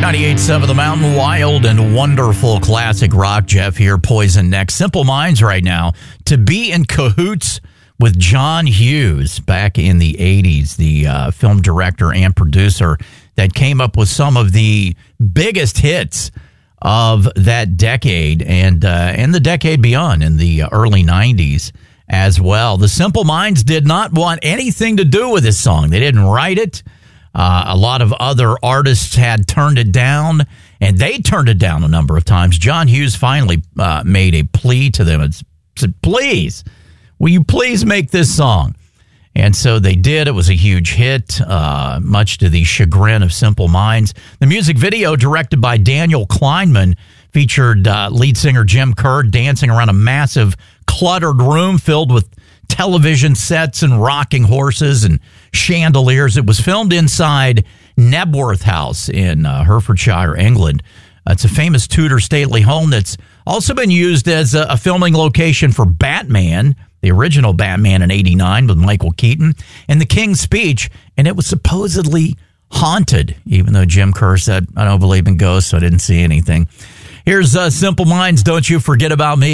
98.7 The Mountain, wild and wonderful classic rock. Jeff here, Poison Next. Simple Minds right now. To be in cahoots with John Hughes back in the 80s, the film director and producer that came up with some of the biggest hits of that decade and the decade beyond in the early 90s as well. The Simple Minds did not want anything to do with this song. They didn't write it. A lot of other artists had turned it down, and they turned it down a number of times. John Hughes finally made a plea to them and said, please, will you please make this song? And so they did. It was a huge hit, much to the chagrin of Simple Minds. The music video, directed by Daniel Kleinman, featured lead singer Jim Kerr dancing around a massive, cluttered room filled with television sets and rocking horses and chandeliers. It was filmed inside Knebworth House in Herefordshire, England. It's a famous Tudor stately home that's also been used as a filming location for Batman, the original Batman in '89 with Michael Keaton, and The King's Speech, and it was supposedly haunted, even though Jim Kerr said, I don't believe in ghosts, so I didn't see anything. Here's Simple Minds, Don't You Forget About Me.